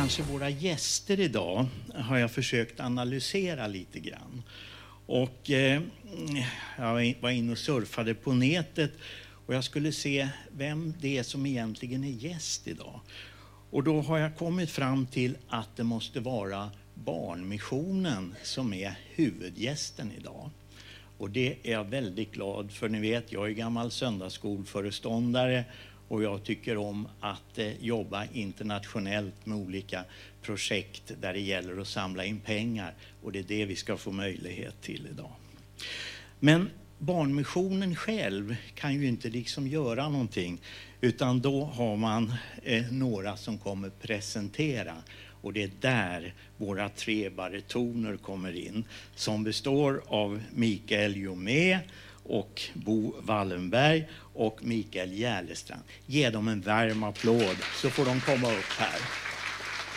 kanske våra gäster idag har jag försökt analysera lite grann. Och jag var inne och surfade på nätet och jag skulle se vem det är som egentligen är gäst idag. Och då har jag kommit fram till att det måste vara Barnmissionen som är huvudgästen idag. Och det är jag väldigt glad för. Ni vet, jag är gammal söndagsskolföreståndare och jag tycker om att jobba internationellt med olika projekt där det gäller att samla in pengar. Och det är det vi ska få möjlighet till idag. Men Barnmissionen själv kan ju inte liksom göra någonting, utan då har man några som kommer presentera. Och det är där våra 3 baritoner kommer in, som består av Mikael Jomé och Bo Wallenberg och Mikael Järlestrand. Ge dem en varm applåd så får de komma upp här.